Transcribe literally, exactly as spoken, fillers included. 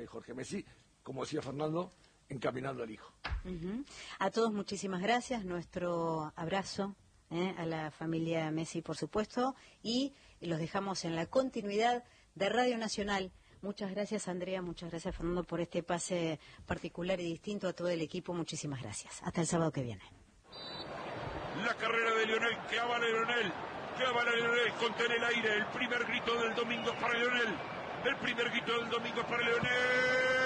Jorge Messi, como decía Fernando, encaminando al hijo. Uh-huh. A todos muchísimas gracias, nuestro abrazo eh, a la familia Messi, por supuesto, y los dejamos en la continuidad de Radio Nacional. Muchas gracias, Andrea, muchas gracias, Fernando, por este pase particular y distinto a todo el equipo. Muchísimas gracias. Hasta el sábado que viene. La carrera de Lionel, que avala Lionel, que avala Lionel, contén el aire, el primer grito del domingo para Lionel, el primer grito del domingo para Lionel.